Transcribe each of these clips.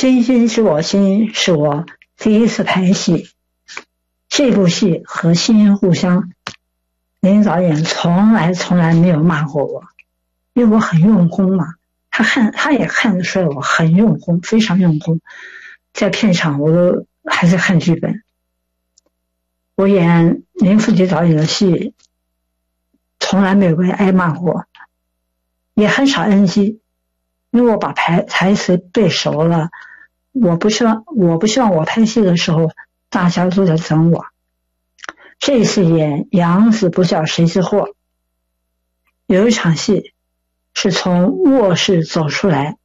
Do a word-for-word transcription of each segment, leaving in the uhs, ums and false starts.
星星知我心是我第一次拍戏，这部戏和星星互相，林导演从来从来没有骂过我，因为我很用功嘛，他看他也看得出来我很用功，非常用功，在片场我都还在看剧本。我演林富杰导演的戏，从来没有被挨骂过，也很少 N G， 因为我把台台词背熟了。我不希望，我不希望我拍戏的时候大家都在等我。这次演养子不教谁之祸，有一场戏是从卧室走出来，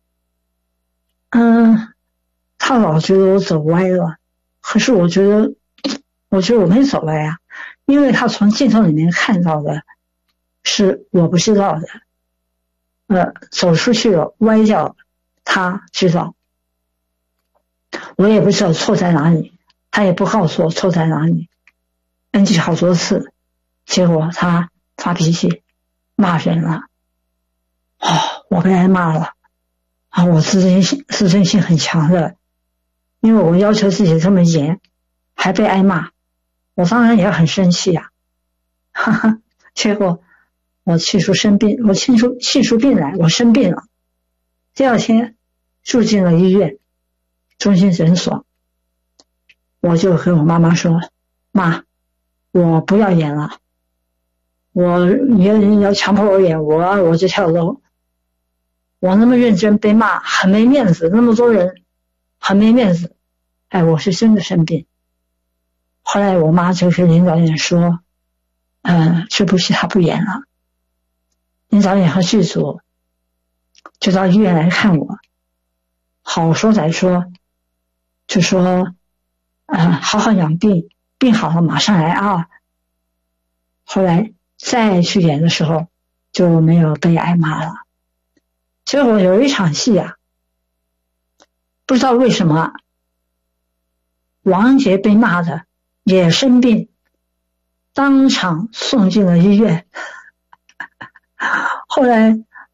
嗯，他老觉得我走歪了，可是我觉得，我觉得我没走歪啊，因为他从镜头里面看到的是我不知道的，呃，走出去了歪掉，他知道。我也不知道错在哪里，他也不告诉我错在哪里 ，N G 好多次，结果他发脾气，骂人了，哦，我被挨骂了，啊，我自尊心自尊心很强的，因为我要求自己这么严，还被挨骂，我当然也很生气呀、啊，哈哈，结果我气出生病，我气出气出病来，我生病了，第二天住进了医院。中心诊所，我就和我妈妈说：“妈，我不要演了，我你要你要强迫我演，我我就跳楼。我那么认真被骂，很没面子，那么多人，很没面子。哎，我是真的生病。”后来我妈就跟林导演说：“嗯，这部戏她不演了。”林导演和剧组就到医院来看我，好说歹说。就说，呃，好好养病，病好了马上来啊。后来再去演的时候，就没有被挨骂了。结果有一场戏啊，不知道为什么，王杰被骂的也生病，当场送进了医院。后来